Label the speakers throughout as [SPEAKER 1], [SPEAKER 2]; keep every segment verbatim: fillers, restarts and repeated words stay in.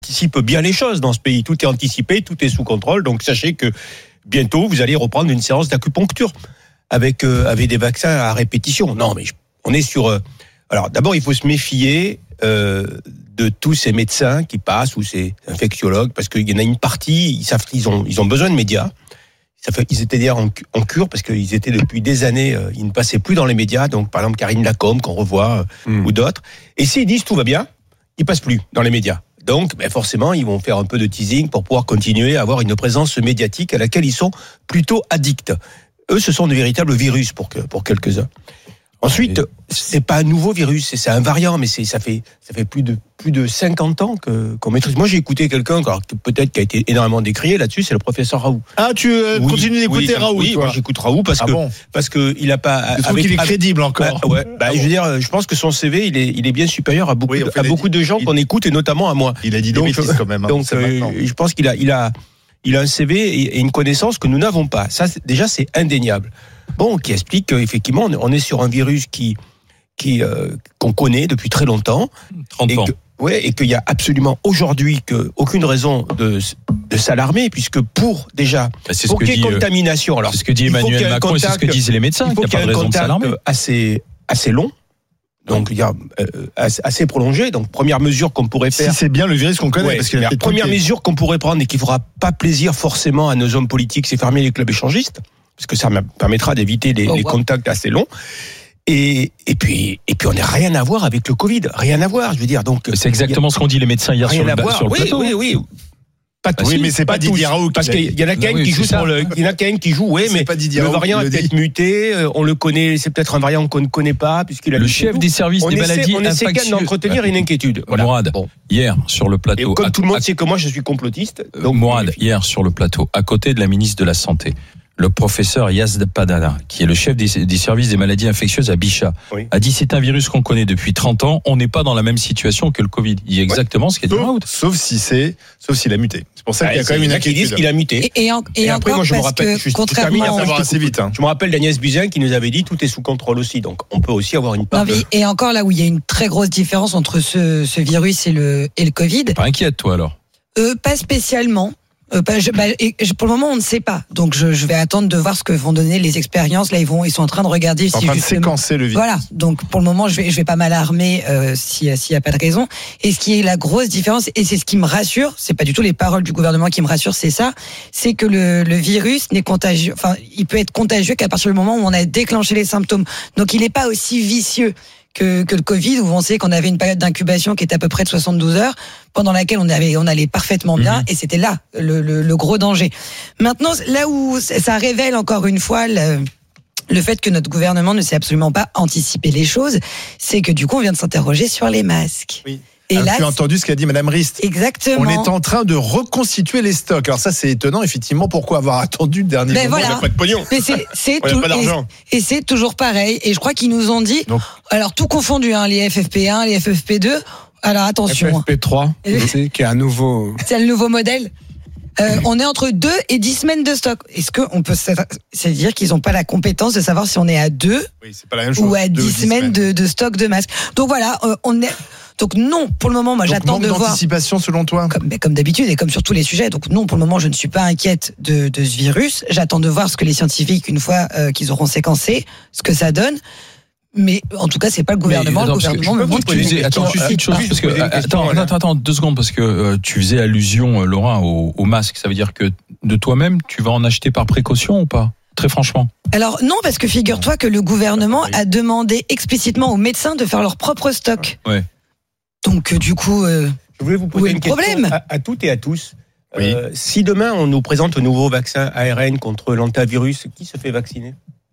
[SPEAKER 1] anticipe bien les choses dans ce pays. Tout est anticipé, tout est sous contrôle. Donc sachez que bientôt, vous allez reprendre une séance d'acupuncture avec, euh, avec des vaccins à répétition. Non, mais je, on est sur... Euh, alors d'abord, il faut se méfier euh, de tous ces médecins qui passent ou ces infectiologues, parce qu'il y en a une partie, ils savent qu'ils ont, ils ont besoin de médias. Ça fait, ils étaient d'ailleurs en, en cure parce qu'ils étaient depuis des années, euh, ils ne passaient plus dans les médias. Donc, par exemple, Karine Lacombe, qu'on revoit, euh, mmh. ou d'autres. Et s'ils disent tout va bien, ils passent plus dans les médias. Donc, ben forcément, ils vont faire un peu de teasing pour pouvoir continuer à avoir une présence médiatique à laquelle ils sont plutôt addicts. Eux, ce sont de véritables virus pour que, pour quelques-uns. Ensuite, c'est pas un nouveau virus, c'est un variant, mais c'est, ça fait, ça fait plus de, plus de cinquante ans que, qu'on maîtrise. Moi, j'ai écouté quelqu'un, alors, peut-être qui a été énormément décrié là-dessus, c'est le professeur Raoult.
[SPEAKER 2] Ah, tu euh, oui, continues d'écouter
[SPEAKER 1] oui,
[SPEAKER 2] Raoult,
[SPEAKER 1] oui,
[SPEAKER 2] toi.
[SPEAKER 1] Moi, j'écoute Raoult parce
[SPEAKER 2] ah
[SPEAKER 1] que,
[SPEAKER 2] bon
[SPEAKER 1] parce que il a pas,
[SPEAKER 2] je trouve qu'il est crédible encore.
[SPEAKER 1] Bah, ouais, bah, ah je veux dire, je pense que son C V, il est, il est bien supérieur à beaucoup, oui, à beaucoup de gens il, qu'on écoute et notamment à moi.
[SPEAKER 2] Il a dit des bêtises quand même. Hein,
[SPEAKER 1] donc, euh, je pense qu'il a, il a, il a un C V et une connaissance que nous n'avons pas. Ça, c'est, déjà, c'est indéniable. Bon, qui explique qu'effectivement, on est sur un virus qui, qui euh, qu'on connaît depuis très longtemps,
[SPEAKER 3] trente ans.
[SPEAKER 1] Et que, ouais, et qu'il y a absolument aujourd'hui que aucune raison de de s'alarmer, puisque pour déjà
[SPEAKER 3] bah, c'est
[SPEAKER 1] pour
[SPEAKER 3] ce
[SPEAKER 1] qu'il y ait
[SPEAKER 3] dit,
[SPEAKER 1] contamination, alors
[SPEAKER 3] c'est ce que dit Emmanuel Macron,
[SPEAKER 1] contact,
[SPEAKER 3] c'est ce que disent les médecins.
[SPEAKER 1] Il faut qu'il y ait un contact assez assez long. Donc, il y a euh, assez prolongé. Donc, première mesure qu'on pourrait faire.
[SPEAKER 2] Si c'est bien le virus qu'on connaît.
[SPEAKER 1] Ouais,
[SPEAKER 2] parce que
[SPEAKER 1] la première truqué. mesure qu'on pourrait prendre et qui fera pas plaisir forcément à nos hommes politiques, c'est fermer les clubs échangistes, parce que ça permettra d'éviter les, oh, les wow. contacts assez longs. Et, et puis, et puis, on n'a rien à voir avec le Covid. Rien à voir, je veux dire. Donc,
[SPEAKER 3] c'est exactement a, ce qu'ont dit les médecins hier sur le, sur le
[SPEAKER 1] oui,
[SPEAKER 3] plateau.
[SPEAKER 1] Oui, oui, oui.
[SPEAKER 2] Pas tous. Oui, mais c'est pas, pas Didier Raoult.
[SPEAKER 1] Parce qu'il y en a qu'un oui, qui joue sur le, il y en a qu'un qui joue, oui, mais le variant est peut-être muté, on le connaît, c'est peut-être un variant qu'on ne connaît pas, puisqu'il a
[SPEAKER 3] le chef tout. des services
[SPEAKER 1] on
[SPEAKER 3] des
[SPEAKER 1] essaie,
[SPEAKER 3] maladies
[SPEAKER 1] on essaie quand même d'entretenir une inquiétude.
[SPEAKER 3] Voilà. Mourad, bon. hier, sur le plateau.
[SPEAKER 1] Et comme à, tout le monde à, sait que moi, je suis complotiste.
[SPEAKER 3] Donc, Mourad, hier, sur le plateau, à côté de la ministre de la Santé, le professeur Yazd Padana, qui est le chef des, des services des maladies infectieuses à Bichat, oui. a dit c'est un virus qu'on connaît depuis trente ans, on n'est pas dans la même situation que le Covid. Il dit exactement ouais. ce qu'a dit Raoult.
[SPEAKER 2] Sauf si c'est, sauf s'il a muté. C'est pour ça ah, qu'il y a quand même une inquiétude.
[SPEAKER 1] Ils disent qu'il a muté.
[SPEAKER 4] Et, et, en, et, et après, moi, je me rappelle, je, contrairement
[SPEAKER 1] je,
[SPEAKER 2] je, assez vite, hein.
[SPEAKER 1] je me rappelle d'Agnès Buzyn qui nous avait dit tout est sous contrôle aussi, donc on peut aussi avoir une part.
[SPEAKER 4] Non,
[SPEAKER 1] de...
[SPEAKER 4] Et encore là où il y a une très grosse différence entre ce, ce virus et le, et le Covid.
[SPEAKER 3] Pas inquiète, toi alors?
[SPEAKER 4] Euh, pas spécialement. Euh, bah, je, bah, et, pour le moment, on ne sait pas. Donc, je, je vais attendre de voir ce que vont donner les expériences. Là, ils vont, ils sont en train de regarder.
[SPEAKER 2] Ils sont
[SPEAKER 4] si
[SPEAKER 2] en train de séquencer le virus.
[SPEAKER 4] Voilà. Donc, pour le moment, je vais, je vais pas m'alarmer euh, s'il y a pas de raison. Et ce qui est la grosse différence, et c'est ce qui me rassure, c'est pas du tout les paroles du gouvernement qui me rassurent, c'est ça, c'est que le, le virus n'est contagieux. Enfin, il peut être contagieux qu'à partir du moment où on a déclenché les symptômes. Donc, il n'est pas aussi vicieux que, que le Covid, où on sait qu'on avait une période d'incubation qui était à peu près de soixante-douze heures, pendant laquelle on avait, on allait parfaitement bien, mmh. et c'était là le, le, le gros danger. Maintenant, là où ça révèle encore une fois le, le fait que notre gouvernement ne sait absolument pas anticiper les choses, c'est que du coup, on vient de s'interroger sur les masques.
[SPEAKER 2] Oui. Et alors, là, tu as entendu ce qu'a dit Madame Rist.
[SPEAKER 4] Exactement.
[SPEAKER 2] On est en train de reconstituer les stocks. Alors ça, c'est étonnant, effectivement. Pourquoi avoir attendu le dernier
[SPEAKER 4] ben
[SPEAKER 2] moment?
[SPEAKER 4] Voilà.
[SPEAKER 1] On n'a pas de pognon.
[SPEAKER 4] Mais c'est, c'est
[SPEAKER 1] on
[SPEAKER 4] tout,
[SPEAKER 1] n'a pas d'argent.
[SPEAKER 4] Et, et c'est toujours pareil. Et je crois qu'ils nous ont dit, donc, alors tout confondu, hein, les F F P un, les F F P deux. Alors attention.
[SPEAKER 5] F F P trois, c'est qui est un nouveau.
[SPEAKER 4] C'est le nouveau modèle. Euh, on est entre deux et dix semaines de stock. Est-ce qu'on peut, c'est dire qu'ils n'ont pas la compétence de savoir si on est à deux
[SPEAKER 2] oui, c'est pas la même chose,
[SPEAKER 4] ou à dix semaines de, de stock de masques. Donc voilà, euh, on est. Donc non, pour le moment, moi
[SPEAKER 2] donc
[SPEAKER 4] j'attends de voir.
[SPEAKER 2] D'anticipation selon toi.
[SPEAKER 4] Comme, comme d'habitude et comme sur tous les sujets. Donc non, pour le moment, je ne suis pas inquiète de, de ce virus. J'attends de voir ce que les scientifiques, une fois euh, qu'ils auront séquencé, ce que ça donne. Mais en tout cas, c'est pas le gouvernement.
[SPEAKER 3] Mais, attends,
[SPEAKER 4] le gouvernement me montre
[SPEAKER 3] que faisais, attends, juste une chose, parce que attends, attends, attends, deux secondes, parce que euh, tu faisais allusion, Laurent, au, au masque. Ça veut dire que de toi-même, tu vas en acheter par précaution ou pas? Très franchement.
[SPEAKER 4] Alors non, parce que figure-toi que le gouvernement a demandé explicitement aux médecins de faire leur propre stock.
[SPEAKER 3] Ouais.
[SPEAKER 4] Donc euh, du coup, euh,
[SPEAKER 1] je voulais vous poser une question à, à toutes et à tous.
[SPEAKER 2] Oui.
[SPEAKER 1] Euh, si demain on nous présente un nouveau vaccin A R N contre l'antavirus, qui se fait vacciner?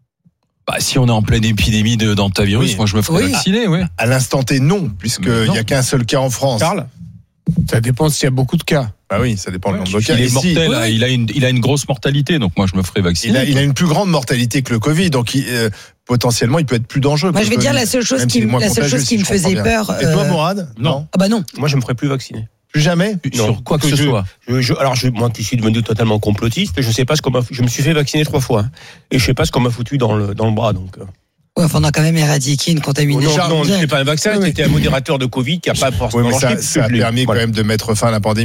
[SPEAKER 3] Bah, si on est en pleine épidémie de d'antavirus, oui. moi je me ferais oui. vacciner, oui.
[SPEAKER 2] À, à l'instant T, non, puisqu'il n'y a qu'un seul cas en France.
[SPEAKER 1] Charles,
[SPEAKER 5] ça dépend s'il y a beaucoup de cas.
[SPEAKER 2] Bah oui, ça dépend
[SPEAKER 3] ouais,
[SPEAKER 2] du nombre de cas.
[SPEAKER 3] Il est
[SPEAKER 2] si,
[SPEAKER 3] mortel,
[SPEAKER 2] oui.
[SPEAKER 3] hein, il a une, il a une grosse mortalité, donc moi je me ferais vacciner.
[SPEAKER 2] Il a, il a une plus grande mortalité que le Covid, donc il, euh, potentiellement il peut être plus dangereux.
[SPEAKER 4] Moi je vais dire la seule chose qui, la seule chose qui me faisait peur.
[SPEAKER 2] Et toi, Mourad?
[SPEAKER 1] Non.
[SPEAKER 4] Ah bah non.
[SPEAKER 1] Moi je me ferais plus vacciner.
[SPEAKER 2] Plus jamais?
[SPEAKER 1] Non.
[SPEAKER 3] Sur quoi que, que ce
[SPEAKER 1] je,
[SPEAKER 3] soit.
[SPEAKER 1] Je, je, alors je, moi qui suis devenu totalement complotiste, je sais pas ce qu'on m'a, je me suis fait vacciner trois fois, hein, et je sais pas ce qu'on m'a foutu dans le dans le bras, donc.
[SPEAKER 4] Ouais, enfin, on a quand même éradiqué une contamination.
[SPEAKER 1] Non, non, c'était pas un vaccin, c'était un modérateur de Covid qui a pas forcément
[SPEAKER 2] oui, mais ça, ça a permis voilà. quand même de mettre fin à la pandémie.